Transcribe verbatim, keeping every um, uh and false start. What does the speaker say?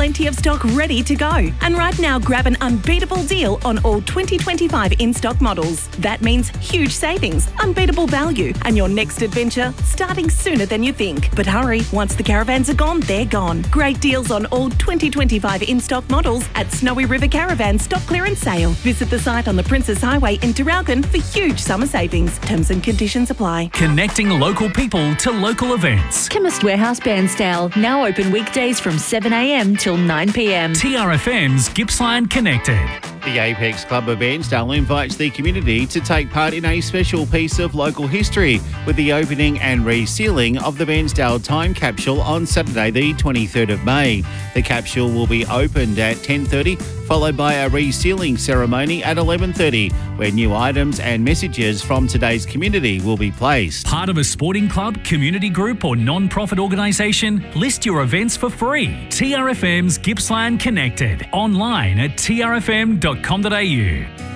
plenty of stock ready to go. And right now, grab an unbeatable deal on all twenty twenty-five in-stock models. That means huge savings, unbeatable value, and your next adventure starting sooner than you think. But hurry, once the caravans are gone, they're gone. Great deals on all twenty twenty-five in-stock models at Snowy River Caravan stock clearance sale. Visit the site on the Princess Highway in Traralgon for huge summer savings. Terms and conditions apply. Connecting local people to local events. Chemist Warehouse Bairnsdale, now open weekdays from seven a m till nine p m. T R F M's Gippsland Connected. The Apex Club of Bairnsdale invites the community to take part in a special piece of local history with the opening and resealing of the Bairnsdale Time Capsule on Saturday the twenty-third of May. The capsule will be opened at ten thirty, followed by a resealing ceremony at eleven thirty, where new items and messages from today's community will be placed. Part of a sporting club, community group or non-profit organisation? List your events for free. T R F M's Gippsland Connected. Online at t r f m dot com dot a u.